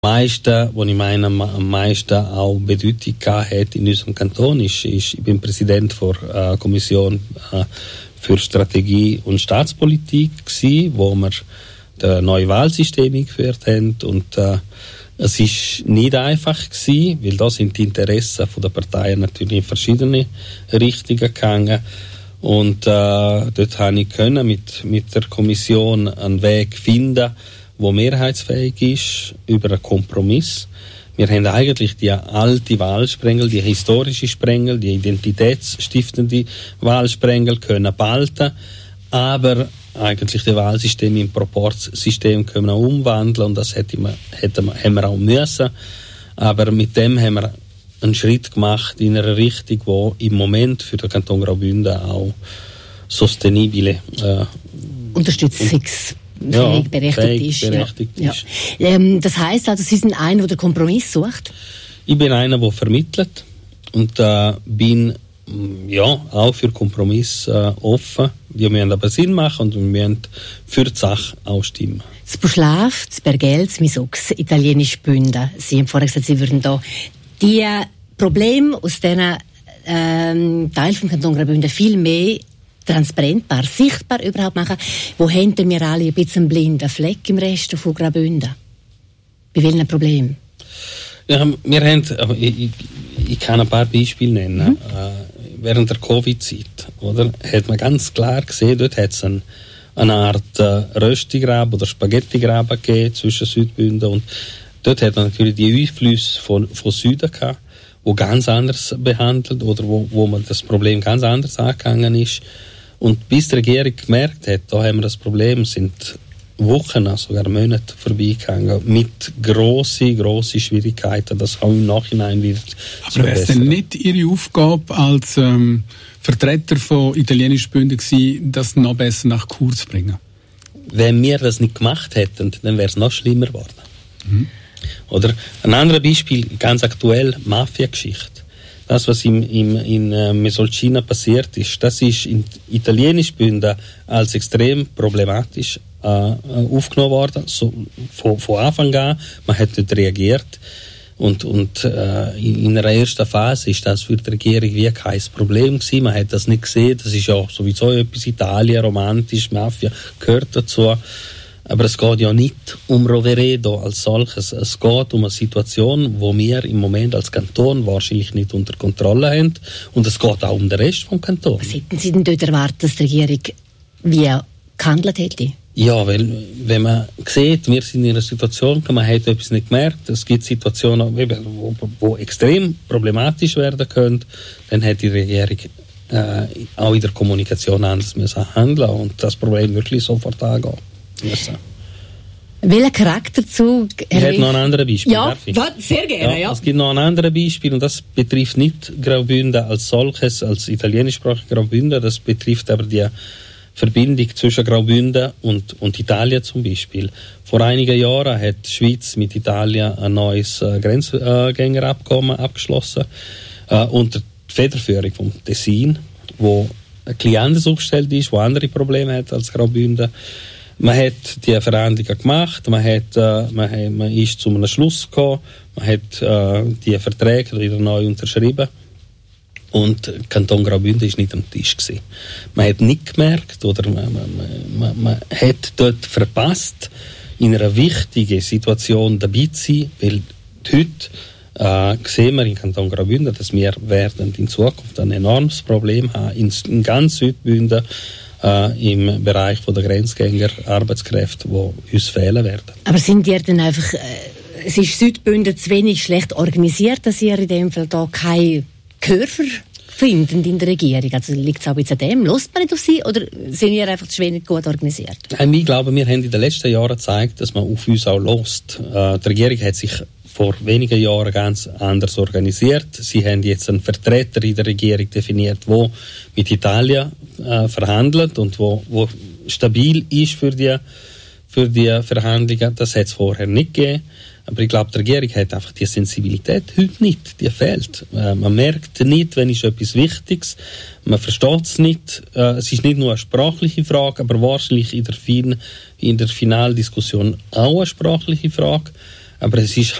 meisten, wo ich meine, am meisten auch Bedeutung gehabt hat in unserem Kanton, ich bin Präsident der Kommission für Strategie und Staatspolitik gewesen, wo wir das neue Wahlsystem eingeführt haben, und es ist nicht einfach gewesen, weil da sind die Interessen der Parteien natürlich in verschiedene Richtungen gegangen, und dort habe ich mit der Kommission einen Weg finden, wo mehrheitsfähig ist, über einen Kompromiss. Wir haben eigentlich die alte Wahlsprengel, die historische Sprengel, die identitätsstiftende Wahlsprengel können behalten, aber eigentlich das Wahlsystem im Proporzsystem können wir umwandeln, und das haben wir auch müssen. Aber mit dem haben wir einen Schritt gemacht in eine Richtung, die im Moment für den Kanton Graubünden auch sustenibile berechtigt ist. Ja. Das heisst also, Sie sind einer, der den Kompromiss sucht? Ich bin einer, der vermittelt, und bin auch für Kompromiss offen. Die müssen aber Sinn machen, und wir müssen für die Sache auch stimmen. Das Buschlaf, das Bergell, das Misox, italienisch Bünden. Sie haben vorher gesagt, Sie würden da die Probleme aus diesen Teilen vom Kanton Graubünden viel mehr transparentbar, sichtbar überhaupt machen. Wo haben wir alle ein bisschen einen blinden Fleck im Rest von Graubünden? Bei welchen Problemen? Ja, wir haben, ich kann ein paar Beispiele nennen. Während der Covid-Zeit, oder, hat man ganz klar gesehen, dort hat es eine Art Röstigraben oder Spaghettigraben gegeben zwischen Südbünden, und dort hat man natürlich die Einflüsse von Süden gehabt, wo ganz anders behandelt, oder wo man das Problem ganz anders angegangen ist. Und bis die Regierung gemerkt hat, da haben wir das Problem, sind Wochen, sogar Monate vorbeigegangen, mit grossen Schwierigkeiten, das auch im Nachhinein wieder zu verbessern. Aber wäre es denn nicht Ihre Aufgabe als Vertreter von italienisch Bünden gewesen, das noch besser nach Kur zu bringen? Wenn wir das nicht gemacht hätten, dann wäre es noch schlimmer geworden. Oder ein anderes Beispiel, ganz aktuell, Mafia-Geschichte. Das, was in Mesolcina passiert ist, das ist in italienisch Bünden als extrem problematisch aufgenommen worden, so, von Anfang an. Man hat nicht reagiert, und in einer ersten Phase ist das für die Regierung wie kein Problem gewesen. Man hat das nicht gesehen, das ist ja sowieso etwas Italien, romantisch, Mafia gehört dazu. Aber es geht ja nicht um Roveredo als solches. Es geht um eine Situation, wo wir im Moment als Kanton wahrscheinlich nicht unter Kontrolle haben. Und es geht auch um den Rest vom Kanton. Was hätten Sie denn dort erwartet, dass die Regierung wie gehandelt hätte? Ja, weil, wenn man sieht, wir sind in einer Situation, man hat etwas nicht gemerkt, es gibt Situationen, wo extrem problematisch werden können, dann hat die Regierung auch in der Kommunikation anders müssen handeln und das Problem wirklich sofort angehen. Welcher Charakterzug? Ich hätte noch ein anderes Beispiel. Ja, sehr gerne. Ja. Es gibt noch ein anderes Beispiel, und das betrifft nicht Graubünden als solches, als italienischsprachige Graubünden, das betrifft aber die Verbindung zwischen Graubünden und Italien zum Beispiel. Vor einigen Jahren hat die Schweiz mit Italien ein neues Grenzgängerabkommen abgeschlossen, unter der Federführung vom Tessin, wo ein bisschen anders aufgestellt ist, wo andere Probleme hat als Graubünden. Man hat die Verhandlungen gemacht, man ist zu einem Schluss gekommen, man hat die Verträge wieder neu unterschrieben, und Kanton Graubünden ist nicht am Tisch gewesen. Man hat nicht gemerkt, oder man hat dort verpasst, in einer wichtigen Situation dabei zu sein, weil heute sehen wir in Kanton Graubünden, dass wir werden in Zukunft ein enormes Problem haben in ganz Südbünden, im Bereich von der Grenzgänger Arbeitskräfte, die uns fehlen werden. Aber sind die dann einfach, es ist Südbünden zu wenig schlecht organisiert, dass ihr in dem Fall da kein Gehör finden in der Regierung? Also liegt es auch jetzt an dem? Hört man nicht auf sie, oder sind ihr einfach zu wenig gut organisiert? Ich glaube, wir haben in den letzten Jahren gezeigt, dass man auf uns auch hört. Die Regierung hat sich vor wenigen Jahren ganz anders organisiert. Sie haben jetzt einen Vertreter in der Regierung definiert, der mit Italien verhandelt und wo stabil ist für die Verhandlungen. Das hat es vorher nicht gegeben. Aber ich glaube, die Regierung hat einfach die Sensibilität heute nicht. Die fehlt. Man merkt nicht, wenn ist etwas Wichtiges. Man versteht es nicht. Es ist nicht nur eine sprachliche Frage, aber wahrscheinlich in der Finaldiskussion auch eine sprachliche Frage. aber es ist